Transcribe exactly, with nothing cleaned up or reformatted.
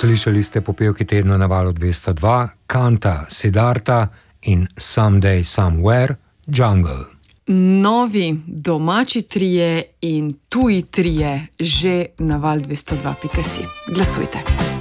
Slišali ste popevki tedna na Valu dvesto dva, Kanta, Siddharta in Someday Somewhere, Jungle. Novi domači trije in tuji trije že na val dvesto dva pika si. Glasujte.